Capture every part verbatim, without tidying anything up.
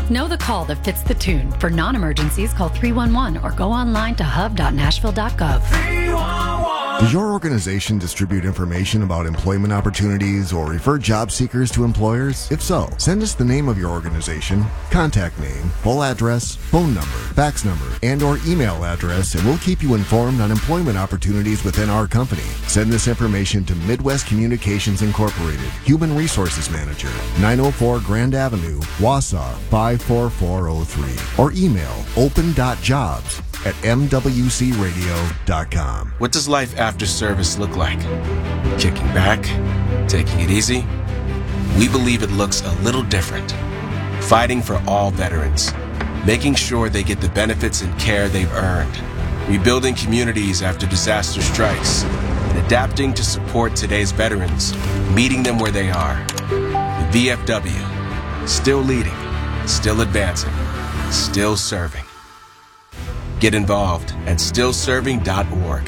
Know the call that fits the tune. For non-emergencies, call three one one or go online to hub dot nashville dot gov. three one one Does your organization distribute information about employment opportunities or refer job seekers to employers? If so, send us the name of your organization, contact name, full address, phone number, fax number, and or email address, and we'll keep you informed on employment opportunities within our company. Send this information to Midwest Communications Incorporated, Human Resources Manager, nine oh four Grand Avenue, Wausau, five four four oh three, or email open dot jobs at m w c radio dot com. What does life after service look like? Kicking back? Taking it easy? We believe it looks a little different. Fighting for all veterans. Making sure they get the benefits and care they've earned. Rebuilding communities after disaster strikes. And adapting to support today's veterans. Meeting them where they are. The V F W. Still leading. Still advancing. Still serving. Get involved at still serving dot org.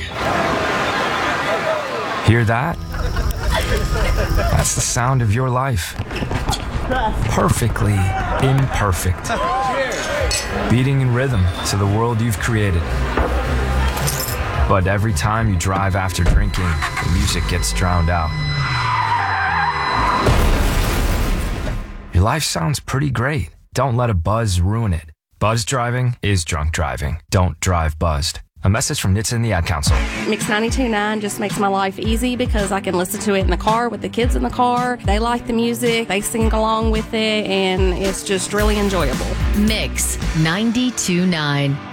Hear that? That's the sound of your life. Perfectly imperfect. Beating in rhythm to the world you've created. But every time you drive after drinking, the music gets drowned out. Your life sounds pretty great. Don't let a buzz ruin it. Buzz driving is drunk driving. Don't drive buzzed. A message from N H T S A and the Ad Council. Mix ninety-two point nine just makes my life easy because I can listen to it in the car with the kids in the car. They like the music, they sing along with it, and it's just really enjoyable. Mix ninety-two point nine.